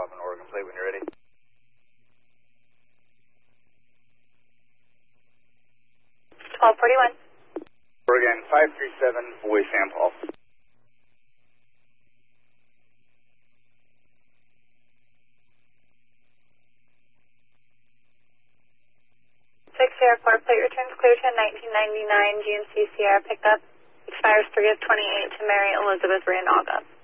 off an Oregon plate when you're ready. Oregon 537, Boy Sam Paul. 604, plate returns clear to 1999 GMC Sierra pickup. Expires 3 of 28 to Mary Elizabeth Randolph.